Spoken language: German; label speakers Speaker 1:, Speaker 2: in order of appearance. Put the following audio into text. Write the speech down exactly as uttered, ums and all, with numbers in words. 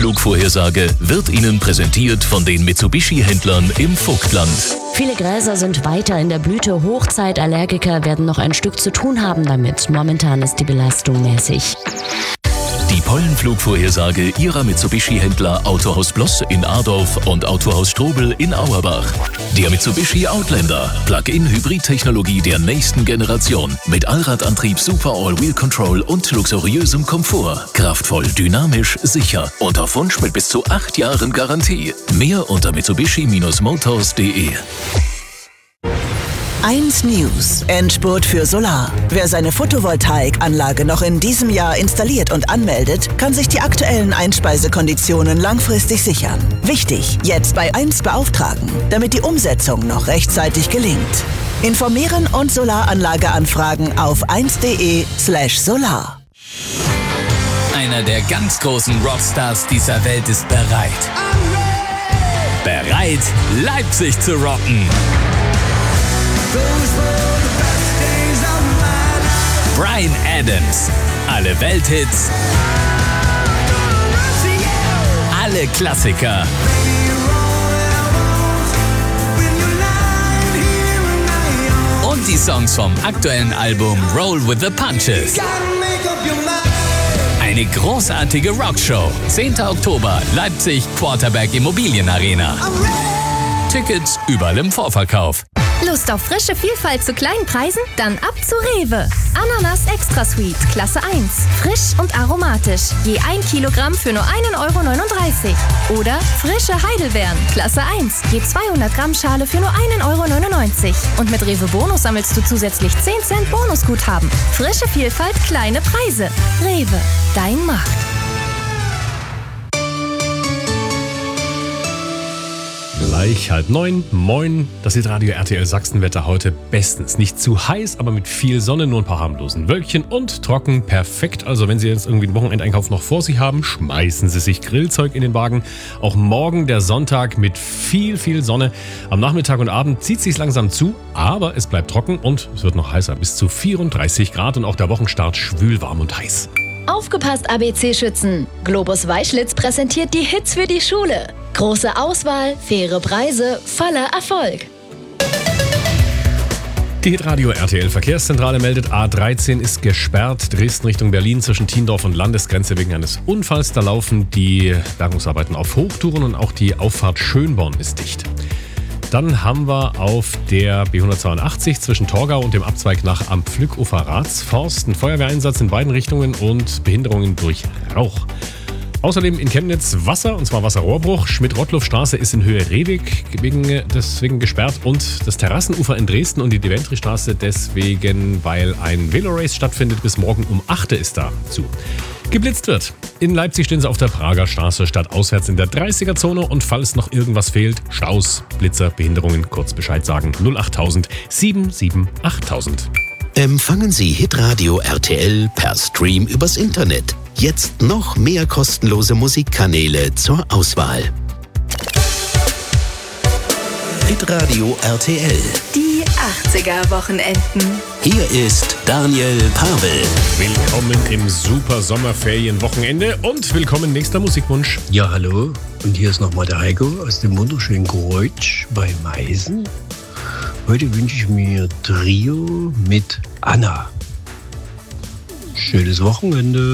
Speaker 1: Pollenflugvorhersage wird Ihnen präsentiert von den Mitsubishi-Händlern im Vogtland.
Speaker 2: Viele Gräser sind weiter in der Blüte. Hochzeitallergiker werden noch ein Stück zu tun haben damit. Momentan ist die Belastung mäßig.
Speaker 1: Die Pollenflugvorhersage Ihrer Mitsubishi-Händler Autohaus Bloss in Adorf und Autohaus Strobel in Auerbach. Der Mitsubishi Outlander, Plug-in-Hybrid-Technologie der nächsten Generation. Mit Allradantrieb, Super All-Wheel Control und luxuriösem Komfort. Kraftvoll, dynamisch, sicher und auf Wunsch mit bis zu acht Jahren Garantie. Mehr unter mitsubishi Bindestrich motors punkt de.
Speaker 3: eins News. Endspurt für Solar. Wer seine Photovoltaikanlage noch in diesem Jahr installiert und anmeldet, kann sich die aktuellen Einspeisekonditionen langfristig sichern. Wichtig, jetzt bei eins beauftragen, damit die Umsetzung noch rechtzeitig gelingt. Informieren und Solaranlage anfragen auf eins punkt de slash solar.
Speaker 4: Einer der ganz großen Rockstars dieser Welt ist bereit. Bereit, Leipzig zu rocken. Bryan Adams. Alle Welthits. Alle Klassiker. Und die Songs vom aktuellen Album Roll with the Punches. Eine großartige Rockshow. zehnter Oktober, Leipzig, Quarterback Immobilienarena. Tickets überall im Vorverkauf.
Speaker 5: Lust auf frische Vielfalt zu kleinen Preisen? Dann ab zu Rewe. Ananas Extra Sweet, Klasse eins. Frisch und aromatisch. Je ein Kilogramm für nur einen Euro neununddreißig. Oder frische Heidelbeeren, Klasse eins. Je zweihundert Gramm Schale für nur einen Euro neunundneunzig. Und mit Rewe Bonus sammelst du zusätzlich zehn Cent Bonusguthaben. Frische Vielfalt, kleine Preise. Rewe, dein Markt.
Speaker 6: Gleich halb neun. Moin. Das ist Radio R T L Sachsenwetter heute bestens. Nicht zu heiß, aber mit viel Sonne, nur ein paar harmlosen Wölkchen und trocken. Perfekt. Also wenn Sie jetzt irgendwie einen Wochenendeinkauf noch vor sich haben, schmeißen Sie sich Grillzeug in den Wagen. Auch morgen der Sonntag mit viel, viel Sonne. Am Nachmittag und Abend zieht es sich langsam zu, aber es bleibt trocken und es wird noch heißer. Bis zu vierunddreißig Grad und auch der Wochenstart schwül, warm und heiß.
Speaker 7: Aufgepasst, A B C-Schützen! Globus Weischlitz präsentiert die Hits für die Schule. Große Auswahl, faire Preise, voller Erfolg.
Speaker 6: Die Hitradio R T L Verkehrszentrale meldet, A dreizehn ist gesperrt, Dresden Richtung Berlin zwischen Tiendorf und Landesgrenze wegen eines Unfalls. Da laufen die Bergungsarbeiten auf Hochtouren und auch die Auffahrt Schönborn ist dicht. Dann haben wir auf der B hundertzweiundachtzig zwischen Torgau und dem Abzweig nach Am Pflückufer Ratsforst einen Feuerwehreinsatz in beiden Richtungen und Behinderungen durch Rauch. Außerdem in Chemnitz Wasser, und zwar Wasserrohrbruch. Schmidt-Rottluff-Straße ist in Höhe Rehweg wegen, deswegen gesperrt und das Terrassenufer in Dresden und die Deventry-Straße deswegen, weil ein Velorace stattfindet, bis morgen um acht ist da zu. Geblitzt wird. In Leipzig stehen sie auf der Prager Straße statt auswärts in der dreißiger-Zone und falls noch irgendwas fehlt, Staus, Blitzer, Behinderungen, kurz Bescheid sagen. null acht tausend sieben sieben achttausend.
Speaker 8: Empfangen Sie Hitradio R T L per Stream übers Internet. Jetzt noch mehr kostenlose Musikkanäle zur Auswahl. Hitradio R T L.
Speaker 9: Die achtziger-Wochenenden.
Speaker 8: Hier ist Daniel Pavel.
Speaker 6: Willkommen im super Sommerferienwochenende und willkommen nächster Musikwunsch.
Speaker 10: Ja, hallo. Und hier ist nochmal der Heiko aus dem wunderschönen Kreutsch bei Meißen. Heute wünsche ich mir Trio mit Anna. Schönes Wochenende.